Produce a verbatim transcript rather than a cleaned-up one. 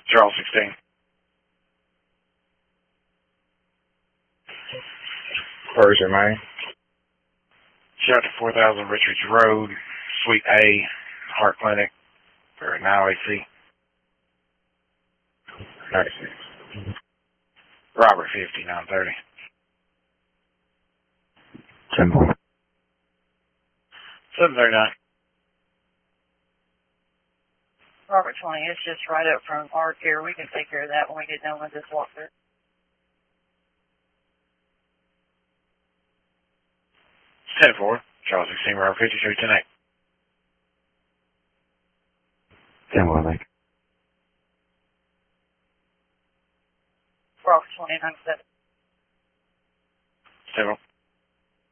Charles sixteen. Persian, man. Shelter four thousand Richards Road, Suite A, Heart Clinic, for now A C. Nice. Robert fifty, nine thirty. ten four. seven thirty-nine. Robert twenty, it's just right up from our care. We can take care of that when we get done with this walkthrough. ten four. Charles sixteen, Robert fifty-three, ten eight. ten one, thank you. Robert twenty, nine seven. Several.